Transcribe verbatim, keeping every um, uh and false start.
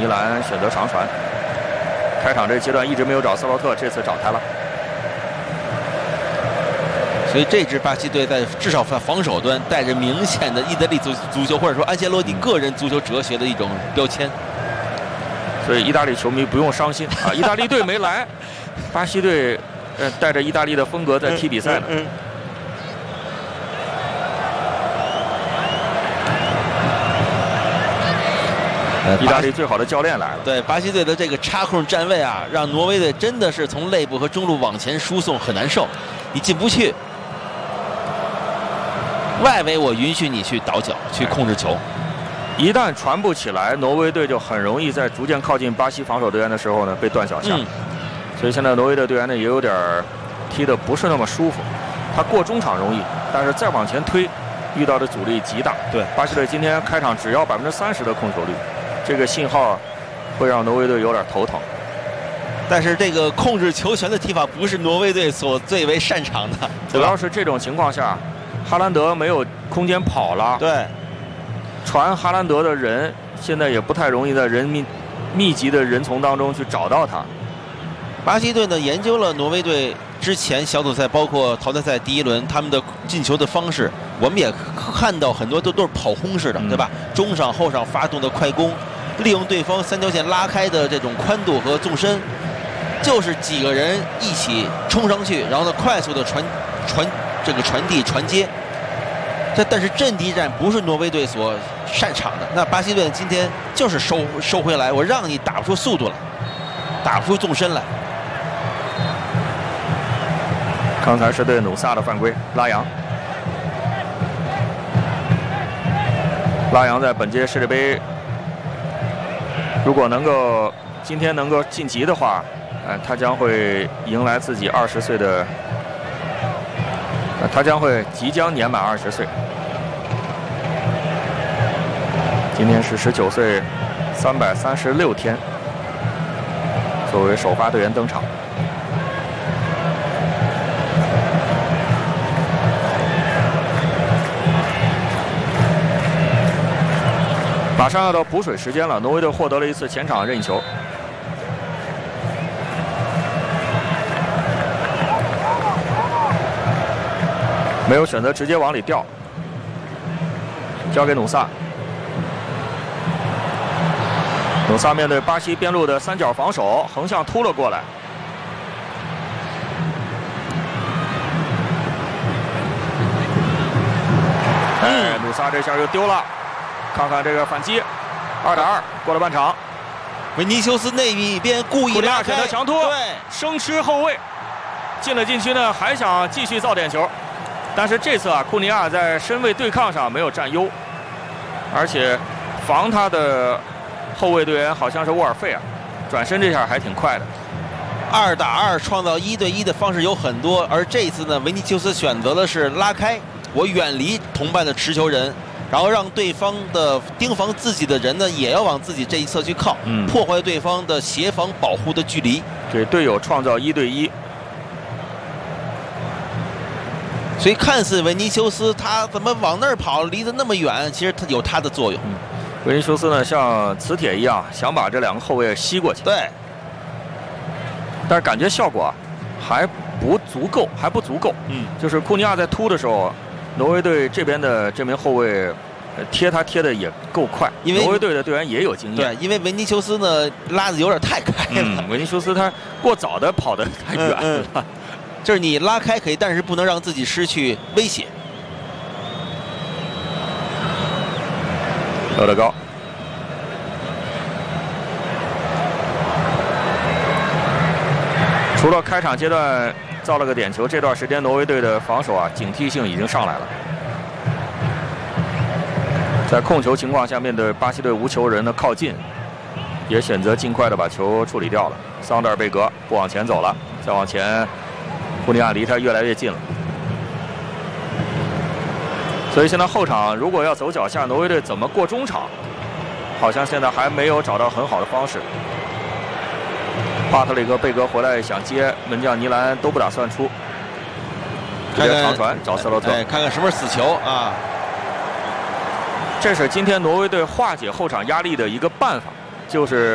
尼兰选择长传。开场这阶段一直没有找斯洛特，这次找他了。 所以这支巴西队在至少在防守端带着明显的意大利足足球或者说安切洛蒂个人足球哲学的一种标签。 所以意大利球迷不用伤心啊，意大利队没来，巴西队呃带着意大利的风格在踢比赛呢。 嗯嗯嗯、意大利最好的教练来了。 对，巴西队的这个插空站位啊，让挪威队真的是从内部和中路往前输送很难受，你进不去。外围我允许你去倒脚去控制球， 一旦传不起来，挪威队就很容易在逐渐靠近巴西防守队员的时候呢被断小下。嗯、所以现在挪威的队员呢也有点踢得不是那么舒服。他过中场容易，但是再往前推，遇到的阻力极大。 对， 巴西队今天开场只要百分之三十的控球率，这个信号会让挪威队有点头疼。 但是这个控制球权的踢法不是挪威队所最为擅长的， 主要是这种情况下。哈兰德没有空间跑了， 对， 传哈兰德的人现在也不太容易在人密密集的人丛当中去找到他。 巴西队呢研究了挪威队之前小组赛包括淘汰赛第一轮他们的进球的方式，我们也看到很多都都是跑轰式的，嗯、对吧？中场后场发动的快攻，利用对方三条线拉开的这种宽度和纵深，就是几个人一起冲上去，然后呢快速的传传。这个传递传接，这但是阵地战不是挪威队所擅长的。那巴西队今天就是收收回来，我让你打不出速度来，打不出纵深来。 刚才是对努萨的犯规，拉扬。拉扬在本届世界杯，如果能够今天能够晋级的话，呃，他将会迎来自己二十岁的。他将会即将年满二十岁，今天是十九岁三百三十六天，作为首发队员登场。马上要到补水时间了，挪威队获得了一次前场任意球。没有选择直接往里掉，交给努萨。努萨面对巴西边路的三角防守，横向突了过来。哎，努萨这下又丢了，看看这个反击，二打二，过了半场。 维尼修斯那一边故意拉开， 选择强突， 对， 生吃后卫，进了禁区呢，还想继续造点球。但是这次啊，库尼亚在身位对抗上没有占优，而且防他的后卫队员好像是沃尔费啊，转身这下还挺快的。 二打二创造一对一的方式有很多，而这一次呢，维尼修斯选择的是拉开，我远离同伴的持球人，然后让对方的盯防自己的人呢，也要往自己这一侧去靠，嗯、破坏对方的协防保护的距离， 给队友创造一对一。 所以看似维尼修斯他怎么往那儿跑，离得那么远，其实他有他的作用。 嗯、维尼修斯呢，像磁铁一样，想把这两个后卫吸过去。 对。 但是感觉效果啊，还不足够，还不足够。 嗯。 就是库尼亚在突的时候，挪威队这边的这名后卫贴他贴的也够快， 因为挪威队的队员也有经验。 对，因为维尼修斯呢拉的有点太开了。 嗯、维尼修斯他过早的跑得太远了。嗯嗯就是你拉开可以，但是不能让自己失去威胁。 勒德高，除了开场阶段造了个点球，这段时间挪威队的防守啊，警惕性已经上来了。在控球情况下，面对巴西队无球人的靠近，也选择尽快的把球处理掉了。桑德尔贝格不往前走了，再往前。库尼亚离他越来越近了，所以现在后场如果要走脚下，挪威队怎么过中场，好像现在还没有找到很好的方式。巴特里克、贝格回来想接，门将尼兰都不打算出，直接长传找斯洛特。 哎，看看什么是死球啊！ 这是今天挪威队化解后场压力的一个办法，就是。